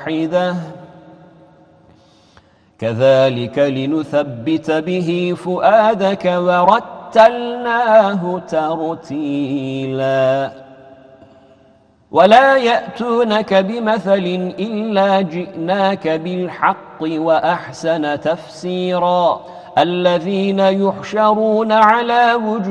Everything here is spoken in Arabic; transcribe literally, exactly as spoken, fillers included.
واحدة كذلك لنثبت به فؤادك ورتلناه ترتيلا ولا يأتونك بمثل إلا جئناك بالحق وأحسن تفسيرا الذين يحشرون على وجوههم